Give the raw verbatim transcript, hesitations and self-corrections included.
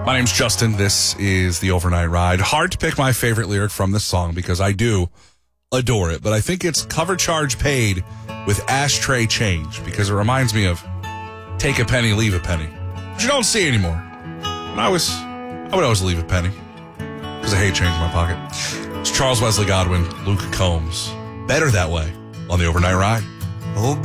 My name's Justin. This is The Overnight Ride. Hard to pick my favorite lyric from this song because I do adore it, but I think it's cover charge paid with ashtray change because it reminds me of take a penny, leave a penny, which you don't see anymore. And I was, I would always leave a penny because I hate change in my pocket. It's Charles Wesley Godwin, Luke Combs. Better that way on The Overnight Ride. Oh,